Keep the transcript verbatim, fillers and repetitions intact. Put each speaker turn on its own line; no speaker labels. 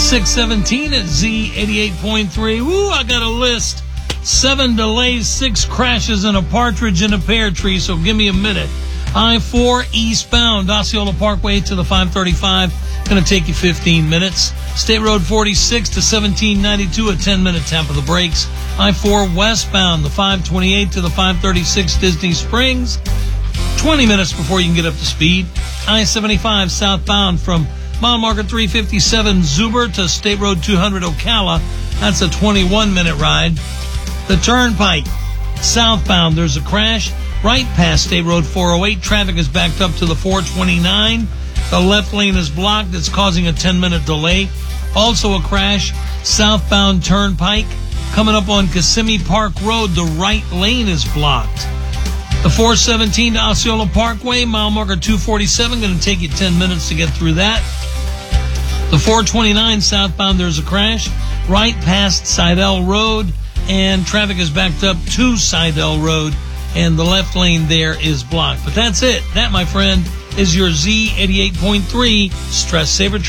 six seventeen at Z eighty-eight point three. Woo, I got a list. Seven delays, six crashes, and a partridge in a pear tree, so give me a minute. I four eastbound, Osceola Parkway to the five thirty-five. Going to take you fifteen minutes. State Road forty-six to seventeen ninety-two, a ten-minute tap of the brakes. I four westbound, the five twenty-eight to the five thirty-six Disney Springs. twenty minutes before you can get up to speed. I seventy-five southbound from mile marker three fifty-seven Zuber to State Road two hundred Ocala. That's a twenty-one minute ride. The Turnpike southbound, there's a crash right past State Road four oh eight. Traffic is backed up to the four twenty-nine. The left lane is blocked. It's causing a ten minute delay. Also a crash southbound Turnpike. Coming up on Kissimmee Park Road, the right lane is blocked. The four seventeen to Osceola Parkway, mile marker two forty-seven, going to take you ten minutes to get through that. The four twenty-nine southbound, there's a crash right past Seidel Road, and traffic is backed up to Seidel Road, and the left lane there is blocked. But that's it. That, my friend, is your Z eighty-eight point three Stress Saver Traffic.